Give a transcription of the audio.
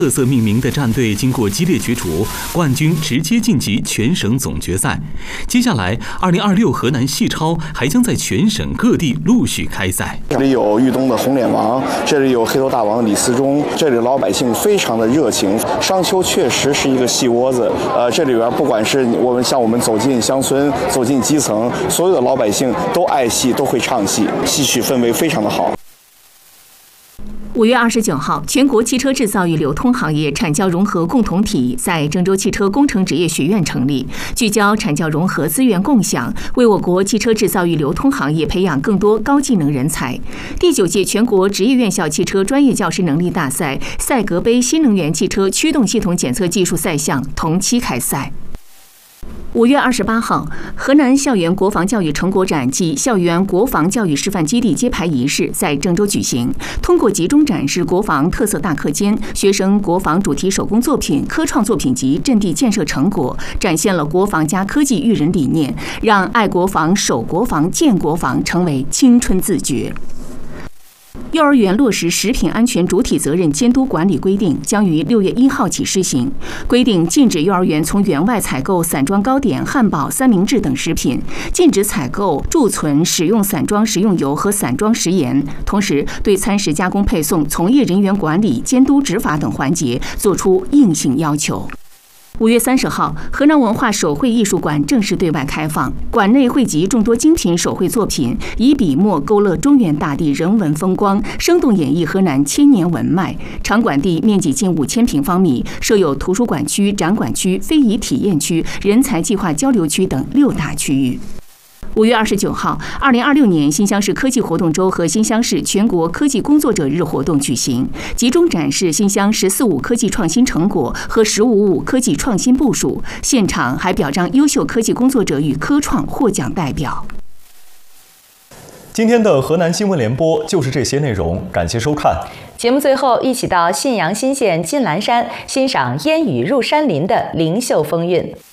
特色命名的战队经过激烈角逐，冠军直接晋级全省总决赛。接下来，2026河南系超还将在全省各地陆续开赛。 这里有豫东的红脸王，这里有黑头大王李思忠，这里老百姓非常的热情。商丘确实是一个戏窝子，这里边不管是我们走进乡村，走进基层，所有的老百姓都爱戏，都会唱戏，戏曲氛围非常的好。 5月29号，全国汽车制造与流通行业产教融合共同体在郑州汽车工程职业学院成立，聚焦产教融合资源共享，为我国汽车制造与流通行业培养更多高技能人才。第9届全国职业院校汽车专业教师能力大赛赛格杯新能源汽车驱动系统检测技术赛项同期开赛。5月28号，河南校园国防教育成果展暨校园国防教育示范基地揭牌仪式在郑州举行。通过集中展示国防特色大课间、学生国防主题手工作品、科创作品及阵地建设成果，展现了国防加科技育人理念，让爱国防、守国防、建国防成为青春自觉。幼儿园落实食品安全主体责任监督管理规定将于6月1号起施行。规定禁止幼儿园从园外采购散装糕点、汉堡、三明治等食品，禁止采购、贮存、使用散装食用油和散装食盐。同时，对餐食加工配送从业人员管理、监督执法等环节作出硬性要求。5月30号，河南文化手绘艺术馆正式对外开放。馆内汇集众多精品手绘作品，以笔墨勾勒中原大地人文风光，生动演绎河南千年文脉。场馆地面积近5000平方米，设有图书馆区、展馆区、非遗体验区、人才计划交流区等6大区域。5月29号，2026年新乡市科技活动周和新乡市全国科技工作者日活动举行，集中展示新乡“14+5”科技创新成果和“15+5”科技创新部署。现场还表彰优秀科技工作者与科创获奖代表。 今天的河南新闻联播就是这些内容，感谢收看。 节目最后，一起到信阳新县金兰山欣赏烟雨入山林的灵秀风韵。